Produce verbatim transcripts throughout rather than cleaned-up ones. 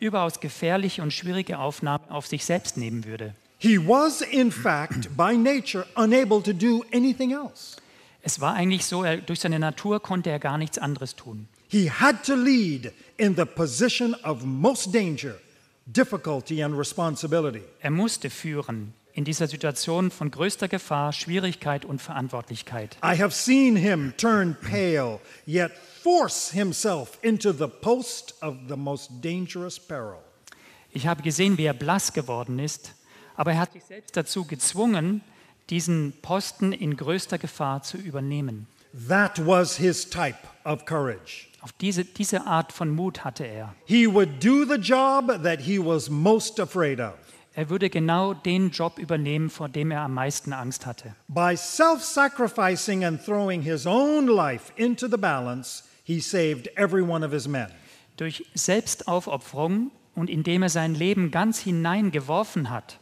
überaus gefährliche und schwierige Aufgabe auf sich selbst nehmen würde. He was, in fact, by nature, unable to do anything else. Es war eigentlich so, er, durch seine Natur konnte er gar nichts anderes tun. He had to lead in the position of most danger, difficulty and responsibility. Er musste führen in dieser Situation von größter Gefahr, Schwierigkeit und Verantwortlichkeit. I have seen him turn pale, yet force himself into the post of the most dangerous peril. Ich habe gesehen, wie er blass geworden ist, aber er hat sich selbst dazu gezwungen, diesen Posten in größter Gefahr zu übernehmen. That was his type of courage. Auf diese, diese Art von Mut hatte er. He would do the job that he was most afraid of. Er würde genau den Job übernehmen, vor dem er am meisten Angst hatte. By self-sacrificing and throwing his own life into the balance, he saved every one of his men. Durch Selbstaufopferung und indem er sein Leben ganz hineingeworfen hat,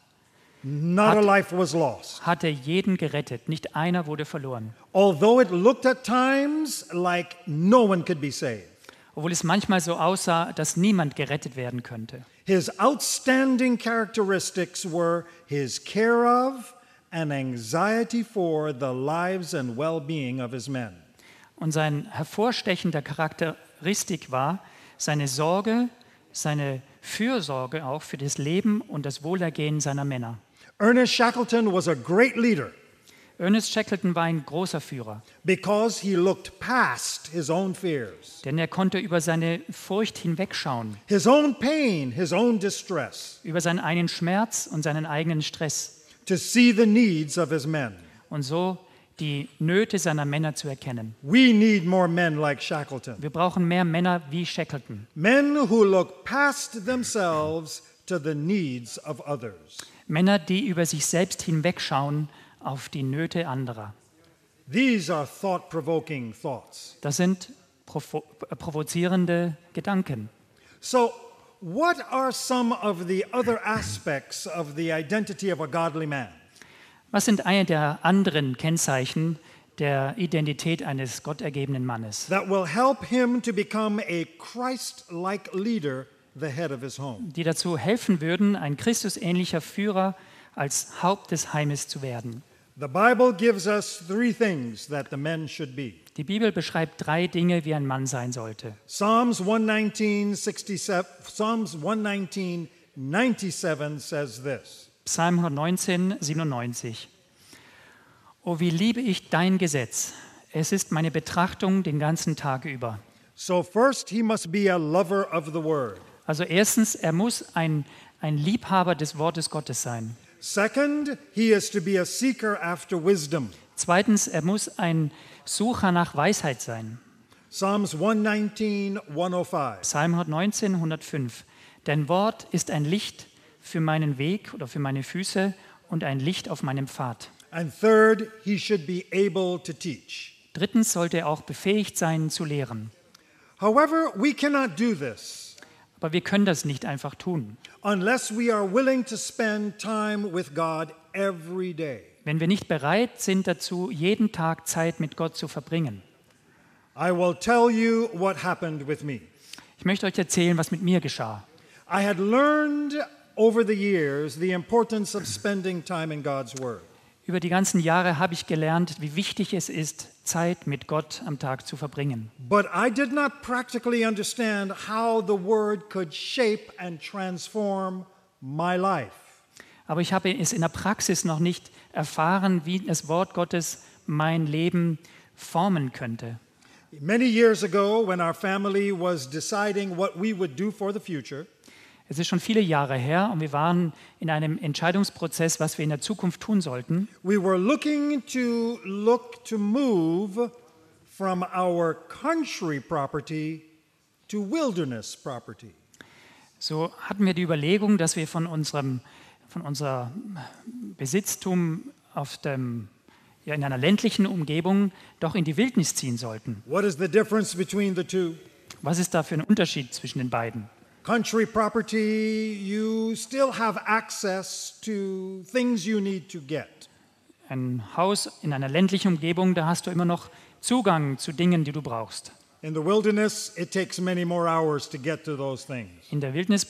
Not a life was lost. hat er jeden gerettet. Nicht einer wurde verloren. Although it looked at times like no one could be saved. Obwohl es manchmal so aussah, dass niemand gerettet werden könnte. His outstanding characteristics were his care of and anxiety for the lives and well-being of his men. Und sein hervorstechender Charakteristik war seine Sorge, seine Fürsorge auch für das Leben und das Wohlergehen seiner Männer. Ernest Shackleton was a great leader Ernest Shackleton war ein großer Führer, because he looked past his own fears, denn er konnte über seine Furcht hinwegschauen, his own pain, his own distress, über seinen eigenen Schmerz und seinen eigenen Stress to see the needs of his men. und so die Nöte seiner Männer zu erkennen. We need more men like Shackleton. Wir brauchen mehr Männer wie Shackleton. Men who look past themselves to the needs of others. Männer, die über sich selbst hinwegschauen auf die Nöte anderer. These are thought-provoking thoughts. Das sind provo- äh, provozierende Gedanken. So, what are some of the other aspects of the identity of a godly man? Was sind eine der anderen Kennzeichen der Identität eines gottergebenen Mannes, That will help him to become a Christ-like leader, the head of his home. die dazu helfen würden, ein Christusähnlicher Führer als Haupt des Heimes zu werden? The Bible gives us three things that the men should be. Die Bibel beschreibt drei Dinge, wie ein Mann sein sollte. Psalms one nineteen, sixty-seven, Psalms one nineteen, ninety-seven says this. Psalm hundertneunzehn, siebenundneunzig. O, wie liebe ich dein Gesetz. Es ist meine Betrachtung den ganzen Tag über. So first he must be a lover of the word. Also erstens, er muss ein, ein Liebhaber des Wortes Gottes sein. Second, he is to be a seeker after wisdom. Zweitens, er muss ein Sucher nach Weisheit sein. Psalms one nineteen, one oh five. Psalm hundertneunzehn, hundertfünf. Dein Wort ist ein Licht für meinen Weg oder für meine Füße und ein Licht auf meinem Pfad. And third, he should be able to teach. Drittens sollte er auch befähigt sein zu lehren. However, we cannot do this Aber wir können das nicht einfach tun, unless we are willing to spend time with God every day. wenn wir nicht bereit sind dazu, jeden Tag Zeit mit Gott zu verbringen. I will tell you what happened with me. Ich möchte euch erzählen, was mit mir geschah. I had learned over the years the importance of spending time in God's Word. Über die ganzen Jahre habe ich gelernt, wie wichtig es ist, Zeit mit Gott am Tag zu verbringen. But I did not practically understand how the Word could shape and transform my life. Aber ich habe es in der Praxis noch nicht erfahren, wie das Wort Gottes mein Leben formen könnte. Many years ago, when our family was deciding what we would do for the future, Es ist schon viele Jahre her und wir waren in einem Entscheidungsprozess, was wir in der Zukunft tun sollten. we were looking to look to move from our country property to wilderness property. So hatten wir die Überlegung, dass wir von unserem von unser Besitztum auf dem, ja, in einer ländlichen Umgebung doch in die Wildnis ziehen sollten. What is the difference between the two? Was ist da für ein Unterschied zwischen den beiden? Country property, you still have access to things you need to get. Ein Haus in einer ländlichen Umgebung, da hast du immer noch Zugang zu Dingen, die du brauchst. In the wilderness, it takes many more hours to get to those things. In der Wildnis